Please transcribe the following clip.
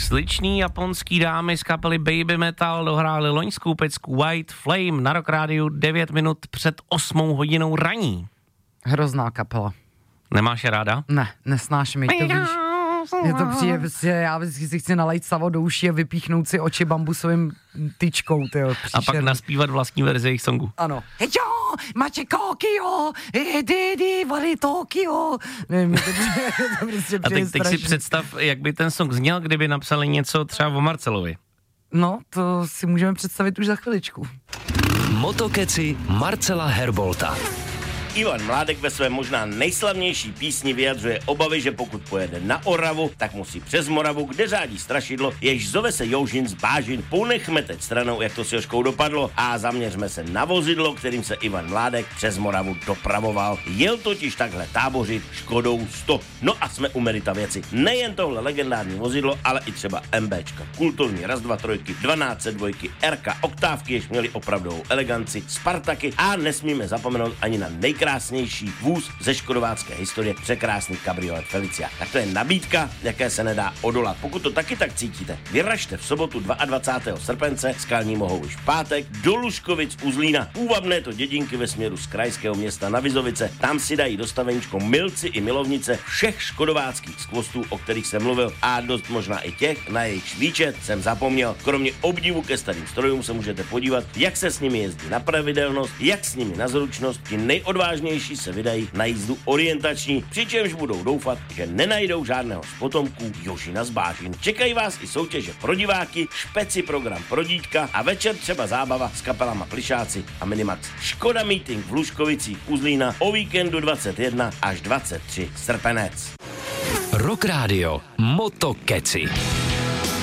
Sliční japonský dámy z kapely Baby Metal dohráli loňskou pecku White Flame na Rock Rádiu 9 minut před 8 hodinou raní. Hrozná kapela. Nemáš je ráda? Ne, nesnáším, to víš. Mně to přijde, prostě, já vždycky si chci nalejt savo do uší a vypíchnout si oči bambusovým tyčkou, tyjo. A pak naspívat vlastní verzi jejich songu. Ano. Hejo, mače Kokio, didi, vali Tokio. Nevím, to prostě a teď si představ, jak by ten song zněl, kdyby napsali něco třeba o Marcelovi. No, to si můžeme představit už za chviličku. Motokeci Marcela Herbolta. Ivan Mládek ve své možná nejslavnější písni vyjadřuje obavy, že pokud pojede na Oravu, tak musí přes Moravu, kde řádí strašidlo, jež zove se Joužin z Bážin. Ponechme teď stranou, jak to s Jožkou dopadlo, a zaměřme se na vozidlo, kterým se Ivan Mládek přes Moravu dopravoval. Jel totiž takhle tábořit Škodou 100. No a jsme u merita věci. Nejen tohle legendární vozidlo, ale i třeba MBčka, kultovní raz, dva, trojky, 1202, RK, oktávky, jež měli opravdovou eleganci, Spartaky a nesmíme zapomenout ani na nejkrásnější vůz ze škodovácké historie, překrásný kabriolet Felicia. Tak to je nabídka, jaké se nedá odolat. Pokud to taky tak cítíte, vyražte v sobotu 22. srpence, skalní mohou už v pátek, do Lužkovic u Zlína. Půvabné to dědinky ve směru z krajského města na Vizovice. Tam si dají dostaveníčko milci i milovnice všech škodováckých skvostů, o kterých jsem mluvil, a dost možná i těch, na jejich výčet jsem zapomněl. Kromě obdivu ke starým strojům se můžete podívat, jak se s nimi jezdí na pravidelnost, jak s nimi na zručnost. Ti nejodvážnější se vydají na jízdu orientační, přičemž budou doufat, že nenajdou žádného z potomků Jožina z Bážin. Čekají vás i soutěže pro diváky, špeci program pro dítka a večer třeba zábava s kapelama Plišáci a Minimax. Škoda Meeting v Lužkovicích u Zlína o víkendu 21 až 23 srpenec. Rock Radio Motokeci.